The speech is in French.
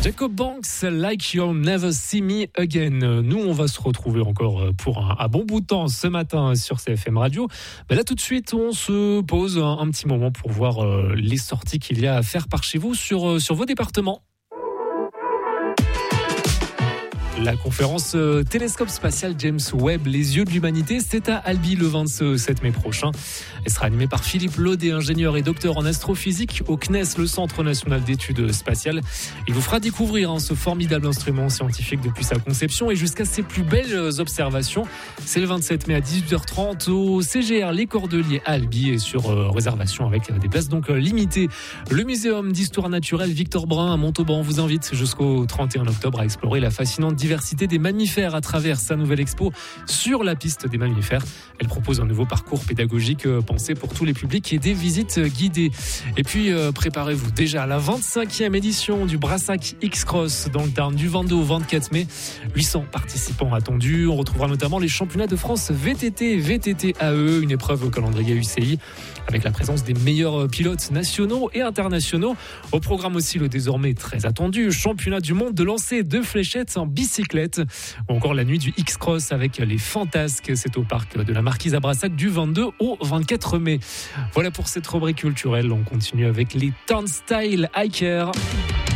Jacob Banks, Like You'll Never See Me Again. Nous, on va se retrouver encore pour un bon bout de temps ce matin sur CFM Radio. Mais là, tout de suite, on se pose un petit moment pour voir les sorties qu'il y a à faire par chez vous sur vos départements. La conférence Télescope spatial James Webb, les yeux de l'humanité, c'est à Albi le 27 mai prochain. Elle sera animée par Philippe Laudet, ingénieur et docteur en astrophysique au CNES, le Centre national d'études spatiales. Il vous fera découvrir ce formidable instrument scientifique depuis sa conception et jusqu'à ses plus belles observations. C'est le 27 mai à 18h30 au CGR Les Cordeliers à Albi et sur réservation avec des places donc limitées. Le Muséum d'histoire naturelle Victor Brun à Montauban vous invite jusqu'au 31 octobre à explorer la fascinante diversité des mammifères à travers sa nouvelle expo sur la piste des mammifères. Elle propose un nouveau parcours pédagogique pensé pour tous les publics et des visites guidées. Et puis préparez-vous déjà à la 25e édition du Brassac X-Cross dans le Tarn du 22 au 24 mai. 800 participants attendus. On retrouvera notamment les championnats de France VTT, VTT-AE, une épreuve au calendrier UCI avec la présence des meilleurs pilotes nationaux et internationaux. Au programme aussi le désormais très attendu championnat du monde de lancer de fléchettes en bicyclette ou encore la nuit du X-Cross avec les Fantasques. C'est au parc de la Marquise à Brassac du 22 au 24 mai. Voilà pour cette rubrique culturelle. On continue avec les Turnstile Hikers.